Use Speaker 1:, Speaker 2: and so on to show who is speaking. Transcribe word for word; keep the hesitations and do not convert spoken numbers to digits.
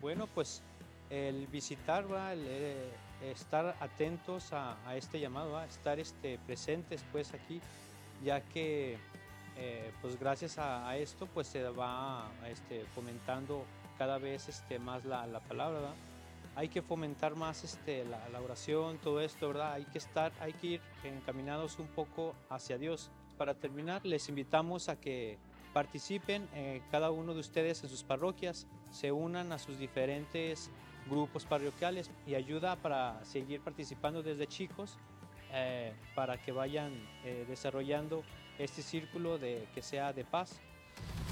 Speaker 1: Bueno, pues el visitar, ¿verdad? El, eh, estar atentos a, a este llamado, ¿verdad? Estar este, presentes pues aquí, ya que eh, pues gracias a, a esto pues se va este, fomentando cada vez este, más la, la palabra, ¿verdad? Hay que fomentar más este, la, la oración, todo esto, ¿verdad? Hay que estar, hay que ir encaminados un poco hacia Dios. Para terminar, les invitamos a que participen eh, cada uno de ustedes en sus parroquias, se unan a sus diferentes grupos parroquiales y ayuda para seguir participando desde chicos eh, para que vayan eh, desarrollando este círculo de que sea de paz.